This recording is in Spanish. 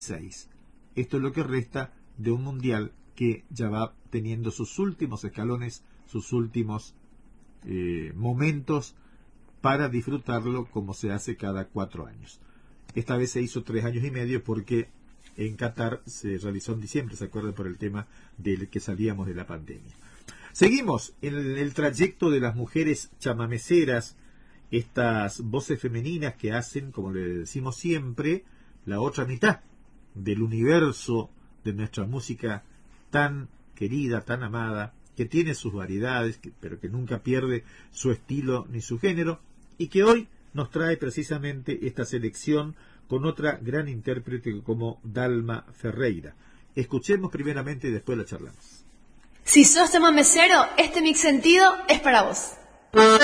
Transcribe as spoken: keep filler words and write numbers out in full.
seis. Esto es lo que resta de un mundial que ya va teniendo sus últimos escalones, sus últimos eh, momentos para disfrutarlo como se hace cada cuatro años. Esta vez se hizo tres años y medio porque en Qatar se realizó en diciembre, ¿se acuerdan? Por el tema del que salíamos de la pandemia. Seguimos en el, el trayecto de las mujeres chamameceras, estas voces femeninas que hacen, como le decimos siempre, la otra mitad del universo de nuestra música tan querida, tan amada, que tiene sus variedades, que, pero que nunca pierde su estilo ni su género, y que hoy nos trae precisamente esta selección con otra gran intérprete como Dalma Ferreira. Escuchemos primeramente y después la charlamos. Si sos chamamecero, este mix sentido es para vos.